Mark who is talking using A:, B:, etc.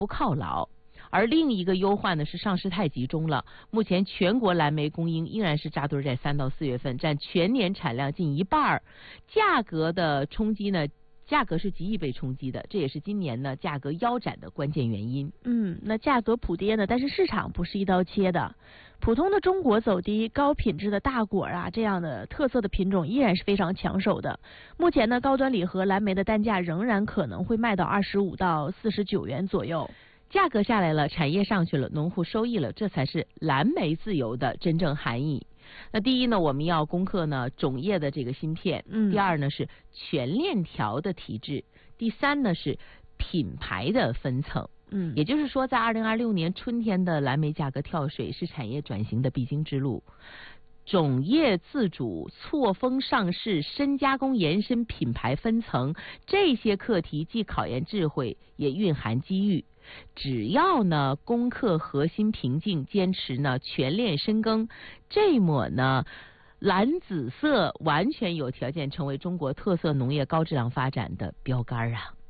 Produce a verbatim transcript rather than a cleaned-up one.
A: 不犒劳。而另一个忧患呢是上市太集中了，目前全国蓝莓供应依然是扎堆在三到四月份，占全年产量近一半，价格的冲击呢，价格是极易被冲击的，这也是今年呢价格腰斩的关键原因。
B: 嗯，那价格普跌呢，但是市场不是一刀切的。普通的中国走低，高品质的大果啊，这样的特色的品种依然是非常抢手的。目前呢，高端礼盒蓝莓的单价仍然可能会卖到二十五到四十九元左右。
A: 价格下来了，产业上去了，农户收益了，这才是蓝莓自由的真正含义。那第一呢，我们要攻克呢种业的这个芯片，
B: 嗯，
A: 第二呢是全链条的提质，第三呢是品牌的分层。
B: 嗯，
A: 也就是说，在二零二六年春天的蓝莓价格跳水是产业转型的必经之路。种业自主、错峰上市、深加工延伸、品牌分层，这些课题既考验智慧，也蕴含机遇。只要呢攻克核心瓶颈，坚持呢全链深耕，这抹呢蓝紫色完全有条件成为中国特色农业高质量发展的标杆啊！